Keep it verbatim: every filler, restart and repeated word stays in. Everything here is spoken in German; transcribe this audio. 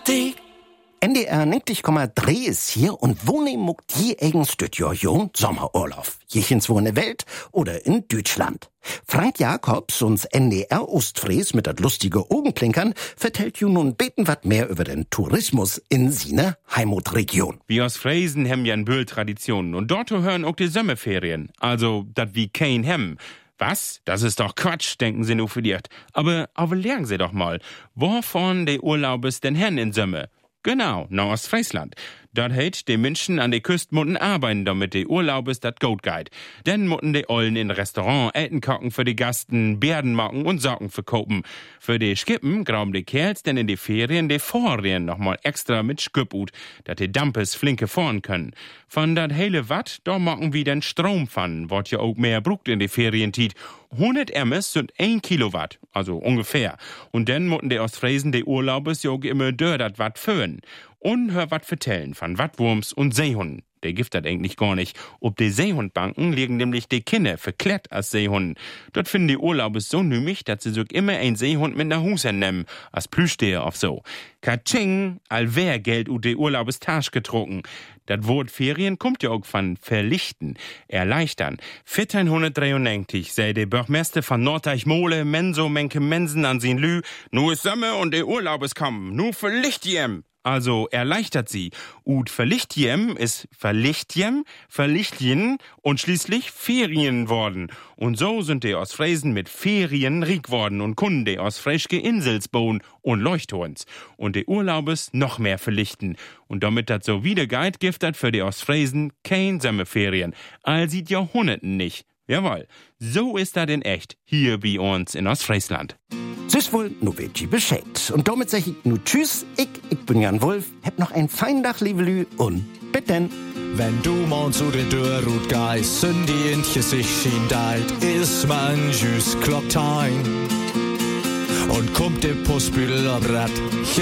Romantik. N D R neunzig Komma drei ist hier und wo ne muckt je eigens düt Jahr jung Sommerurlaub. Jechens wo in der Welt oder in Deutschland. Frank Jacobs, uns N D R Ostfries mit dat lustige Augenklinkern, vertellt ju nun beten wat mehr über den Tourismus in sine Heimatregion. Wir aus Friesen hem ja n Traditionen und dort hören auch die Sommerferien. Also, dat wie kein hem. Was? Das ist doch Quatsch, denken sie nur verliert. Aber, aber lernen sie doch mal, wovon de Urlaubes denn hen in Sommer? Genau, nach Ostfriesland. Dort heit die Menschen an der Küste mutten arbeiten, damit die Urlaubes dat gut geht. Dann mutten die Ollen in Restaurant Eten kochen für die Gasten, Bärden machen und Socken verkaufen. Für die Skippen graben die Kerls denn in die Ferien die Vorrien nochmal extra mit Skiput, dat die Dampes flinke fahren können. Von dat hele Watt, da machen wir den Strom von, wat ja auch mehr brucht in die Ferientiet. hundert Emmes sind ein Kilowatt, also ungefähr. Und dann mutten die Ostfriesen die Urlaubes ja auch immer dör dat Watt föhn. Und hör wat vertellen von Wattwurms und Seehunden. Der gibt das eigentlich gar nicht. Ob die Seehundbanken liegen nämlich die Kinder verklärt als Seehunden. Dort finden die Urlaubes so nümmig, dass sie so immer ein Seehund mit nach Hause nehmen, als Plüschtier auf so. Katsching, allwer Geld ut die Urlaubes Tasch getrunken. Das Wort Ferien kommt ja auch von verlichten, erleichtern. vierzehnhundertdreiundneunzig sei der Bürgermeister von Norddeich-Mole, Menso, Menke, Mensen an sin Lü, nu ist Sommer und der Urlaubes kommen, nu verlicht jem. Also erleichtert sie. Ut verlichtjem ist verlichtjem, verlichtjen und schließlich Ferien worden. Und so sind die aus Friesen mit Ferien riek worden und kunden die aus Frischke Insels bauen und Leuchtturms. Und die Urlaubes noch mehr verlichten. Und damit das so wieder geht, gibt das für die aus Friesen kein Sommerferien. All sieht Jahrhunderten nicht. Jawohl, so ist das in echt, hier bei uns in Ostfriesland. Süß wohl, nu weet je Bescheid. Und damit sag ich nu tschüss, ich, ich bin Jan Wolf, hab noch ein fein Dach, liebe Lü, und bitten. Wenn du morgen zu den Dörrut geist, sind die Intje sich schien deit, is man jüs Klocktein. Und kommt der Postbüdel ab Rad,